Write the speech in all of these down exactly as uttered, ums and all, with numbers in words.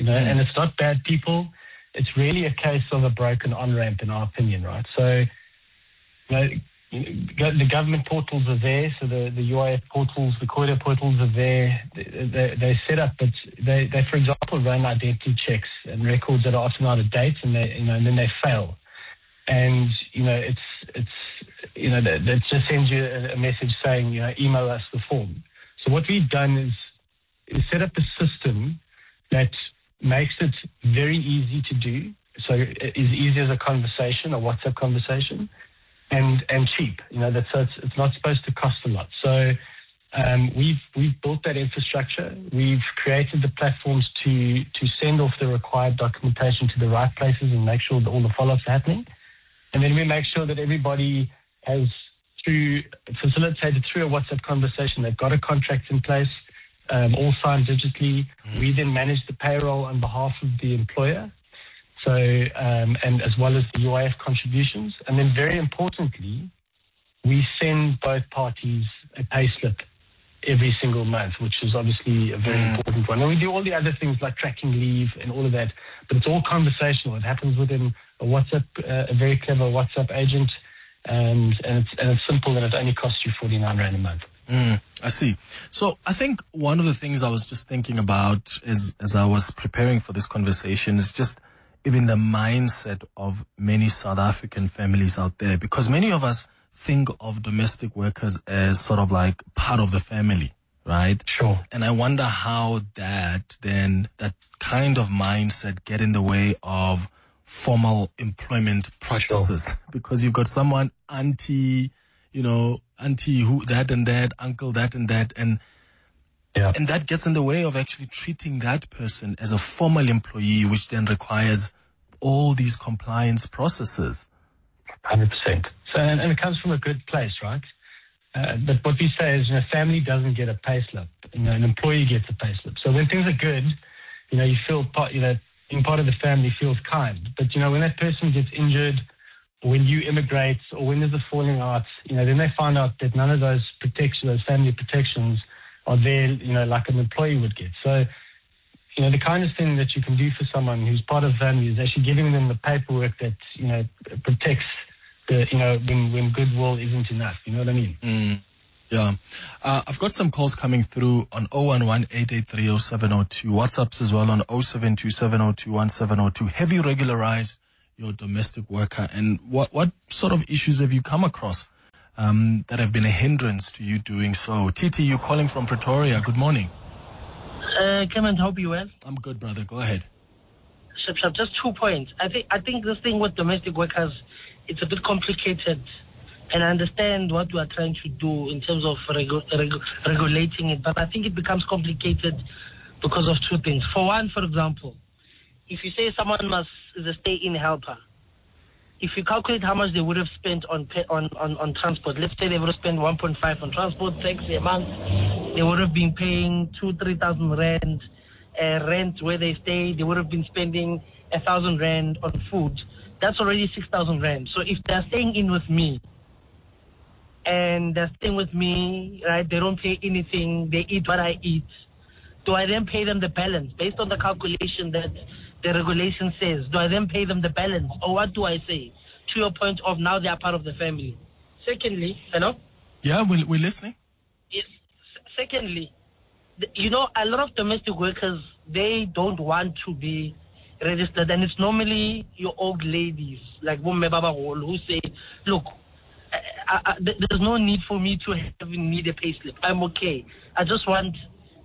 know, mm. and it's not bad people. It's really a case of a broken on-ramp, in our opinion, right? So, you know, the government portals are there, so the, the U I F portals, the COIDA portals are there. They, they're set up, but they, they, for example, run identity checks and records that are often out of date, and they, you know, and then they fail. And you know, it's it's you know, that, that just sends you a, a message saying, you know, email us the form. So what we've done is is set up a system that makes it very easy to do. So as easy as a conversation, a WhatsApp conversation. And and cheap, you know, that's so it's, it's not supposed to cost a lot. So um, we've we've built that infrastructure. We've created the platforms to to send off the required documentation to the right places and make sure that all the follow-ups are happening. And then we make sure that everybody has through facilitated through a WhatsApp conversation. They've got a contract in place, um, all signed digitally. Mm-hmm. We then manage the payroll on behalf of the employer. So, um, and as well as the U I F contributions. And then very importantly, we send both parties a pay slip every single month, which is obviously a very important one. And we do all the other things like tracking leave and all of that, but it's all conversational. It happens within a WhatsApp, uh, a very clever WhatsApp agent, and, and, it's, and it's simple, and it only costs you forty-nine rand a month. Mm, I see. So I think one of the things I was just thinking about is, as I was preparing for this conversation is just even the mindset of many South African families out there, because many of us think of domestic workers as sort of like part of the family, right? Sure. And I wonder how that then, that kind of mindset get in the way of formal employment practices. Sure. Because you've got someone, auntie, you know, auntie who, that and that, uncle, that and that, and Yeah. And that gets in the way of actually treating that person as a formal employee, which then requires all these compliance processes. one hundred percent. So, and, and it comes from a good place, right? Uh, but what we say is, you know, family doesn't get a pay slip. You know, an employee gets a pay slip. So when things are good, you know, you feel part, you know, being part of the family feels kind. But, you know, when that person gets injured, or when you immigrate, or when there's a falling out, you know, then they find out that none of those protections, those family protections, are there, you know, like an employee would get. So, you know, the kindest thing that you can do for someone who's part of family is actually giving them the paperwork that, you know, protects the, you know, when, when goodwill isn't enough. You know what I mean? Mm, yeah. Uh, I've got some calls coming through on zero one one, eight eight three, zero seven zero two. WhatsApps as well on zero seven two, seven zero two, one seven zero two. Have you regularized your domestic worker? And what, what sort of issues have you come across Um, that have been a hindrance to you doing so? Titi, you're calling from Pretoria. Good morning. Uh, Clement, hope you well. I'm good, brother. Go ahead. Ship, ship, just two points. I think I think this thing with domestic workers, it's a bit complicated, and I understand what we are trying to do in terms of regu- regu- regulating it, but I think it becomes complicated because of two things. For one, for example, if you say someone must is a stay-in helper, if you calculate how much they would have spent on on, on, on transport, let's say they would have spent one point five on transport, taxi a month, they would have been paying two, three thousand rand uh, rent where they stay. They would have been spending a thousand rand on food. That's already six thousand rand. So if they're staying in with me, and they're staying with me, right? They don't pay anything. They eat what I eat. Do I then pay them the balance based on the calculation that the regulation says? Do I then pay them the balance, or what do I say? To your point of now they are part of the family. Secondly, hello? Yeah, we're, we're listening. Yes. Secondly, you know, a lot of domestic workers, they don't want to be registered, and it's normally your old ladies like Bomme Baba who say, look, I, I, there's no need for me to have need a payslip. I'm okay. I just want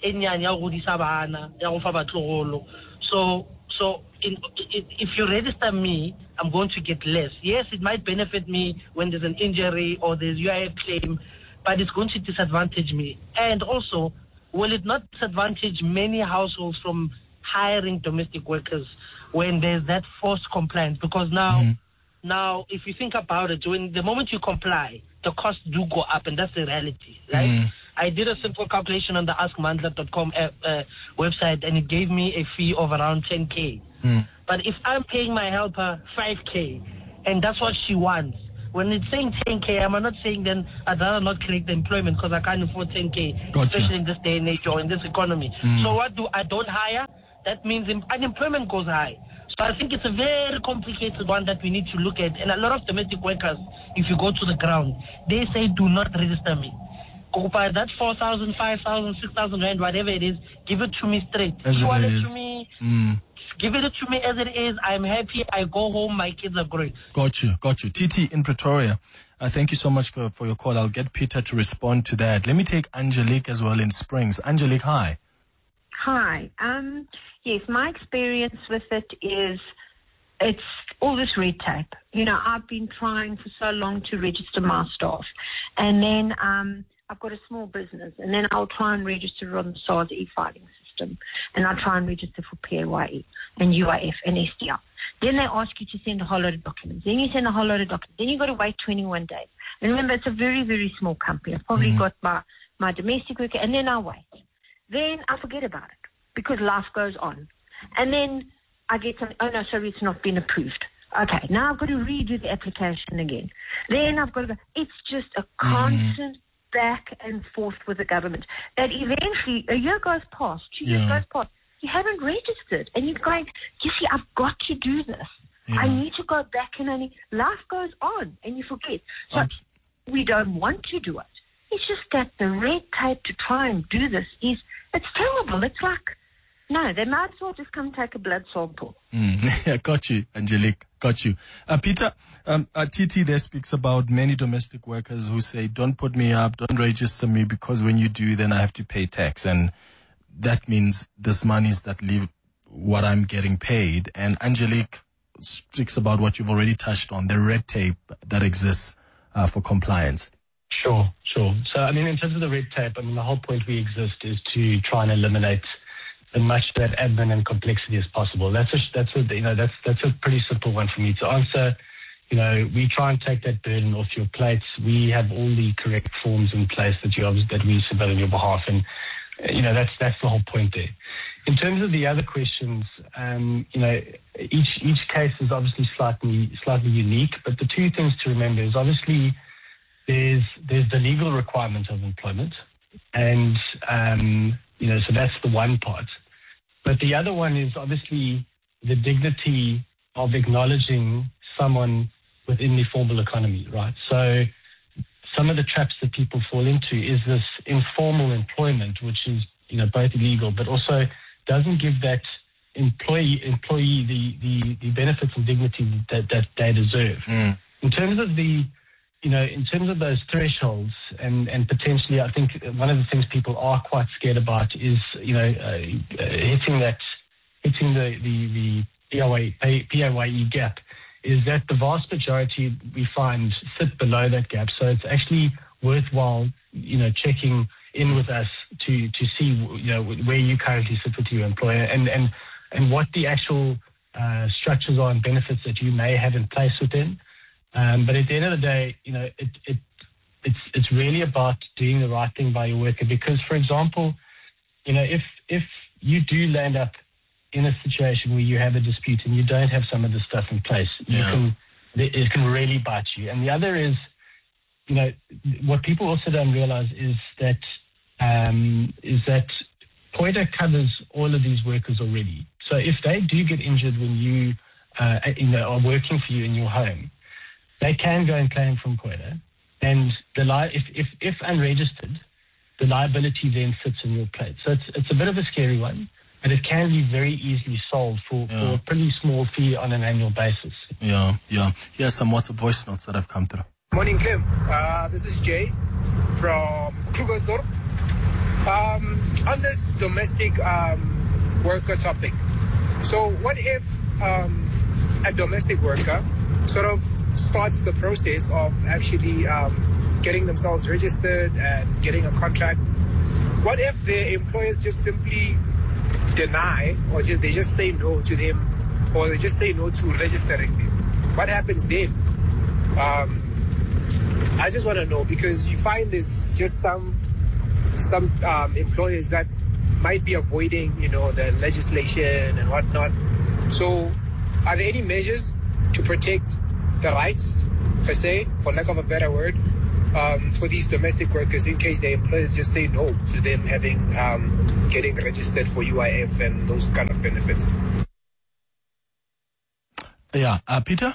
so so in, in, if you register me, I'm going to get less. Yes, it might benefit me when there's an injury or there's U I F claim, but it's going to disadvantage me. And also, will it not disadvantage many households from hiring domestic workers when there's that forced compliance? Because now, mm-hmm. now, if you think about it, when the moment you comply, the costs do go up, and that's the reality, right? Mm-hmm. I did a simple calculation on the ask mandla dot com uh, uh, website, and it gave me a fee of around ten K. Mm. But if I'm paying my helper five K, and that's what she wants, when it's saying ten K, I'm not saying then I'd rather not create the employment because I can't afford ten K, gotcha. Especially in this day and age or in this economy. Mm. So what do I don't hire? that means unemployment goes high. So I think it's a very complicated one that we need to look at. And a lot of domestic workers, if you go to the ground, they say, do not register me. Occupy that four thousand, five thousand, six thousand rand, whatever it is, give it to me straight. As you it want is. it to me, Mm. give it to me as it is. I'm happy. I go home. My kids are growing. Got you, got you. T T in Pretoria, uh, thank you so much for, for your call. I'll get Peter to respond to that. Let me take Angelique as well in Springs. Angelique, hi. Hi. Um, yes, my experience with it is it's all this red tape. You know, I've been trying for so long to register my staff, and then um, I've got a small business, and then I'll try and register on the SARS e-filing system, and I'll try and register for P A Y E and U I F and S D R. Then they ask you to send a whole load of documents. Then you send a whole load of documents. Then you've got to wait twenty-one days. And remember, it's a very, very small company. I've probably Mm-hmm. got my, my domestic worker, and then I wait. Then I forget about it because life goes on. And then I get some, oh no, sorry, it's not been approved. Okay, now I've got to redo the application again. Then I've got to go, it's just a constant back and forth with the government. That eventually, a year goes past, two years Yeah. goes past, you haven't registered. And you're going, you see, I've got to do this. Yeah. I need to go back and I need, life goes on and you forget. So Abs- we don't want to do it. It's just that the red tape to try and do this is, it's terrible. It's like, no, they might as well just come take a blood sample. Mm. Yeah, got you, Angelique. Got you. Uh, Peter, um, uh, T T there speaks about many domestic workers who say, don't put me up, don't register me, because when you do, then I have to pay tax. And that means this monies that leave what I'm getting paid. And Angelique speaks about what you've already touched on, the red tape that exists uh, for compliance. Sure, sure. So, I mean, in terms of the red tape, I mean, the whole point we exist is to try and eliminate as much of that admin and complexity as possible. That's a, that's a, you know, that's, that's a pretty simple one for me to answer. You know, we try and take that burden off your plates. We have all the correct forms in place that you that we submit on your behalf, and you know, that's that's the whole point there. In terms of the other questions, um, you know, each each case is obviously slightly slightly unique, but the two things to remember is obviously there's there's the legal requirement of employment, and um, you know, so that's the one part. But the other one is obviously the dignity of acknowledging someone within the formal economy, right? So some of the traps that people fall into is this informal employment, which is, you know, both illegal, but also doesn't give that employee employee the, the, the benefits and dignity that, that they deserve. Mm. In terms of the, you know, in terms of those thresholds, and, and potentially, I think one of the things people are quite scared about is, you know, uh, uh, hitting that, hitting the, the, the P A Y E gap, is that the vast majority we find sit below that gap. So it's actually worthwhile, you know, checking in with us to, to see, you know, where you currently sit with your employer and, and, and what the actual uh, structures are and benefits that you may have in place with them. Um, but at the end of the day, you know, it, it, it's, it's really about doing the right thing by your worker. Because, for example, you know, if, if you do land up in a situation where you have a dispute and you don't have some of the stuff in place, Yeah. you can, it can really bite you. And the other is, you know, what people also don't realize is that, um, is that Poita covers all of these workers already. So if they do get injured when you, uh, you know, are working for you in your home, they can go and claim from Poita. And the li- if, if, if unregistered, the liability then sits on your plate. So it's, it's a bit of a scary one, but it can be very easily solved for, Yeah. for a pretty small fee on an annual basis. Yeah, yeah. Here's some WhatsApp voice notes that have come through. Morning, Clem. Uh, this is Jay from Krugersdorp. Um, on this domestic um, worker topic, so what if um, a domestic worker sort of starts the process of actually um, getting themselves registered and getting a contract? What if their employers just simply deny, or just, they just say no to them, or they just say no to registering them? What happens then? Um, I just want to know, because you find there's just some some um, employers that might be avoiding, you know, the legislation and whatnot. So, are there any measures to protect the rights, per se, for lack of a better word, um, for these domestic workers in case their employers just say no to them having um, getting registered for U I F and those kind of benefits? Yeah, uh, Peter?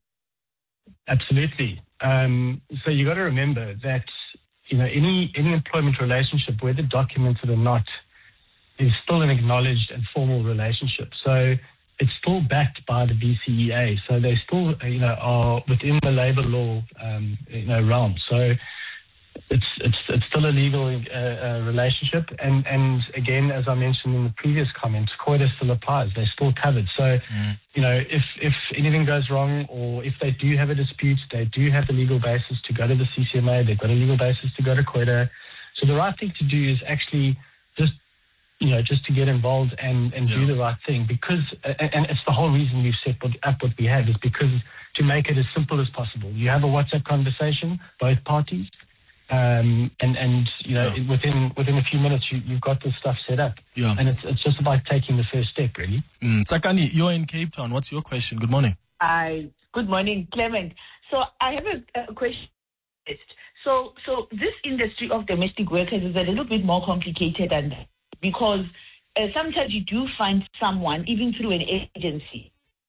Absolutely. Um, so you got to remember that, you know, any any employment relationship, whether documented or not, is still an acknowledged and formal relationship. So it's still backed by the B C E A. So they still, you know, are within the labour law, um, you know, realm. So it's it's it's still a legal uh, uh, relationship. And and again, as I mentioned in the previous comments, COIDA still applies. They're still covered. So, mm. you know, if if anything goes wrong or if they do have a dispute, they do have the legal basis to go to the C C M A. They've got a legal basis to go to COIDA. So the right thing to do is actually just, you know, just to get involved and, and yeah. do the right thing, because, and it's the whole reason we've set up what we have, is because to make it as simple as possible. You have a WhatsApp conversation, both parties, um, and, and, you know, yeah. within within a few minutes, you, you've got this stuff set up. Yeah. And it's, it's just about taking the first step, really. Mm. Tsakani, you're in Cape Town. What's your question? Good morning. Hi. Good morning, Clement. So I have a, a question. So, so this industry of domestic workers is a little bit more complicated than that, because uh, sometimes you do find someone, even through an agency.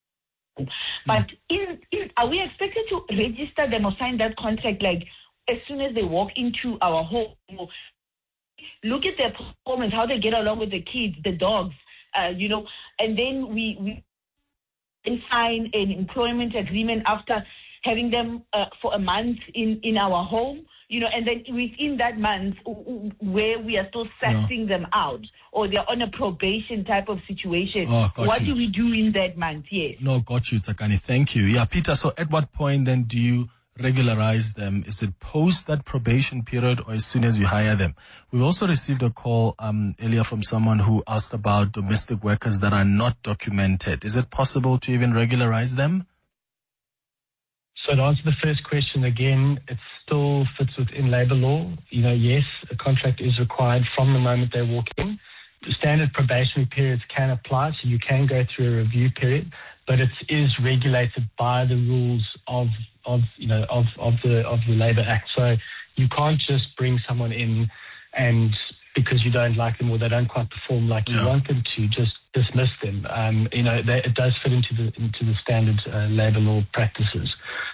But in, in, are we expected to register them or sign that contract like as soon as they walk into our home? Look at their performance, how they get along with the kids, the dogs, uh, you know, and then we, we sign an employment agreement after having them uh, for a month in, in our home, you know, and then within that month where we are still sussing yeah. them out, or they're on a probation type of situation. Oh, what you. do we do in that month? Yes. No, got you, Tsakani. Thank you. Yeah, Peter, so at what point then do you regularize them? Is it post that probation period or as soon as you hire them? We've also received a call um, earlier from someone who asked about domestic workers that are not documented. Is it possible to even regularize them? So to answer the first question again, it still fits within labour law. You know, yes, a contract is required from the moment they walk in. The standard probationary periods can apply, so you can go through a review period, but it is regulated by the rules of, of you know, of, of the of the Labour Act. So you can't just bring someone in and because you don't like them or they don't quite perform like yeah. you want them to, just dismiss them. Um, you know, they, it does fit into the into the standard uh, labour law practices.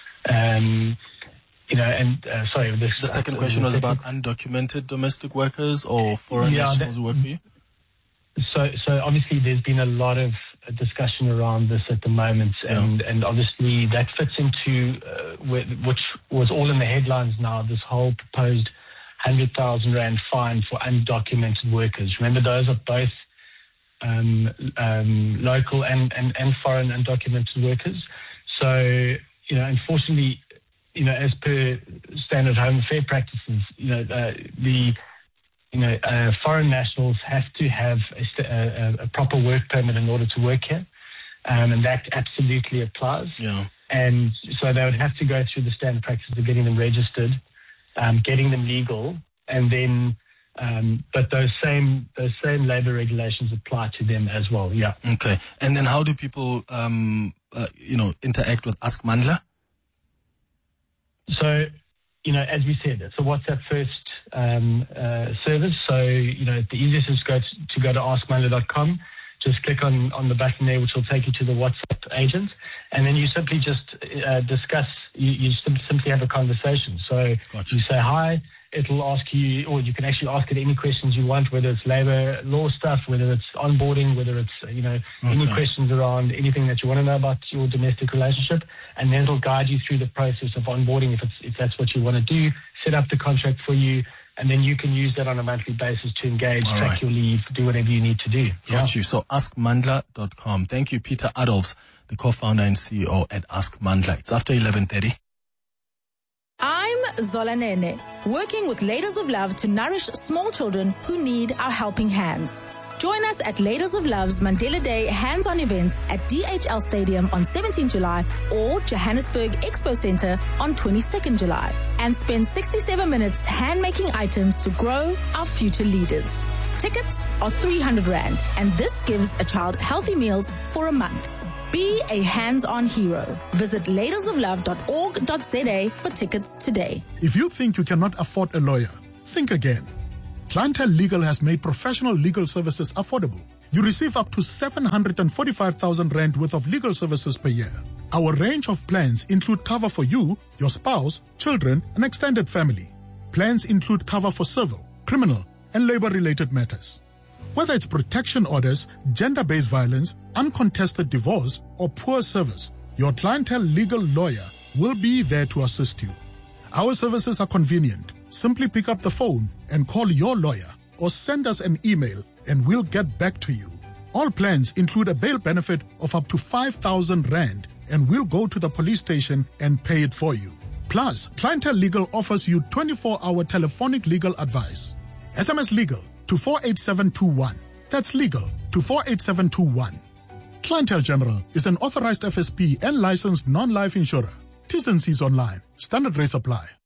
Um, you know, and uh, sorry, this, the second uh, question was second, about undocumented domestic workers or foreign yeah, nationals who work for you. So, so obviously, there's been a lot of discussion around this at the moment, yeah. and and obviously that fits into uh, which was all in the headlines now. This whole proposed hundred thousand rand fine for undocumented workers. Remember, those are both um, um, local and, and and foreign undocumented workers. So. You know, unfortunately, you know, as per standard home affair practices, you know, uh, the, you know, uh, foreign nationals have to have a, a, a proper work permit in order to work here, um, and that absolutely applies. Yeah. And so they would have to go through the standard practices of getting them registered, um, getting them legal, and then, um, but those same those same labour regulations apply to them as well. Yeah. Okay. And then how do people, um, uh, you know, interact with Ask Mandla? So, you know, as we said, it's a WhatsApp first um, uh, service. So, you know, the easiest is go to, to go to ask mandla dot com. Just click on, on the button there, which will take you to the WhatsApp agent. And then you simply just uh, discuss, you, you simply have a conversation. So gotcha. You say hi. It'll ask you, or you can actually ask it any questions you want, whether it's labor law stuff, whether it's onboarding, whether it's, you know, okay. any questions around anything that you want to know about your domestic relationship. And then it'll guide you through the process of onboarding if it's, if that's what you want to do, set up the contract for you, and then you can use that on a monthly basis to engage, All track right. your leave, do whatever you need to do. Got yeah. you. So ask mandla dot com. Thank you, Peter Adolphs, the co-founder and C E O at Ask Mandla. It's after eleven thirty. I'm Zola Nene, working with Ladies of Love to nourish small children who need our helping hands. Join us at Ladies of Love's Mandela Day hands-on events at D H L Stadium on seventeenth July or Johannesburg Expo Center on twenty-second July, and spend sixty-seven minutes hand-making items to grow our future leaders. Tickets are three hundred rand, and this gives a child healthy meals for a month. Be a hands-on hero. Visit laders of love dot org dot za for tickets today. If you think you cannot afford a lawyer, think again. Clientele Legal has made professional legal services affordable. You receive up to seven hundred forty-five thousand rand worth of legal services per year. Our range of plans include cover for you, your spouse, children, and extended family. Plans include cover for civil, criminal, and labor-related matters. Whether it's protection orders, gender-based violence, uncontested divorce, or poor service, your Clientele Legal lawyer will be there to assist you. Our services are convenient. Simply pick up the phone and call your lawyer or send us an email and we'll get back to you. All plans include a bail benefit of up to five thousand rand and we'll go to the police station and pay it for you. Plus, Clientele Legal offers you twenty-four hour telephonic legal advice. S M S legal to four eight seven two one. That's legal to four eight seven two one. Clientele General is an authorized F S P and licensed non-life insurer. T's and C's online. Standard rates apply.